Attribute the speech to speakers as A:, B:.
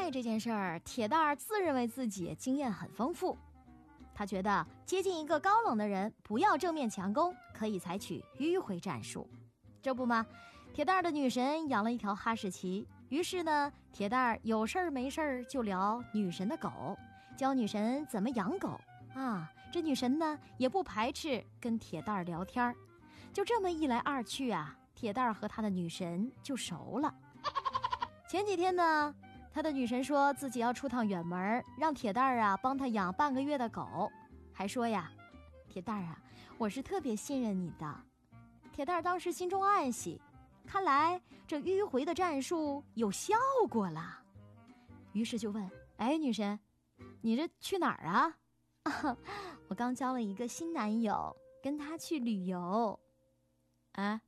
A: 爱这件事儿，铁蛋儿自认为自己经验很丰富。他觉得接近一个高冷的人，不要正面强攻，可以采取迂回战术。这不嘛，铁蛋儿的女神养了一条哈士奇，于是呢，铁蛋儿有事儿没事儿就聊女神的狗，教女神怎么养狗啊。这女神呢也不排斥跟铁蛋儿聊天，就这么一来二去啊，铁蛋儿和他的女神就熟了。前几天呢，他的女神说自己要出趟远门，让铁蛋儿啊帮他养半个月的狗，还说呀，铁蛋儿啊，我是特别信任你的。铁蛋儿当时心中暗喜，看来这迂回的战术有效果了，于是就问，哎，女神，你这去哪儿啊？我刚交了一个新男友，跟他去旅游。啊，